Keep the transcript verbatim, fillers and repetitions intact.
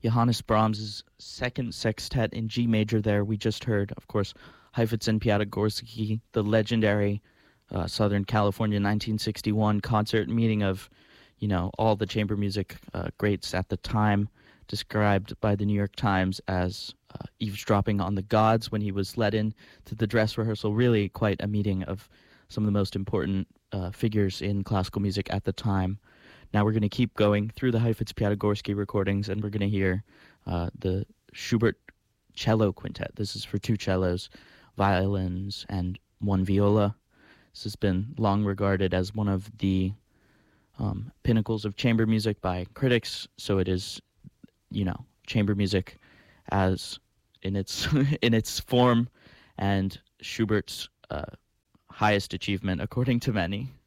Johannes Brahms' second sextet in G major there. We just heard, of course, Heifetz and Piatigorsky, the legendary uh, Southern California nineteen sixty-one concert meeting of, you know, all the chamber music uh, greats at the time, described by the New York Times as uh, eavesdropping on the gods when he was led in to the dress rehearsal. Really quite a meeting of some of the most important uh, figures in classical music at the time. Now we're going to keep going through the Heifetz-Piatigorsky recordings, and we're going to hear uh, the Schubert Cello Quintet. This is for two cellos, violins, and one viola. This has been long regarded as one of the um, pinnacles of chamber music by critics, so it is, you know, chamber music as in its in its form, and Schubert's uh, highest achievement, according to many.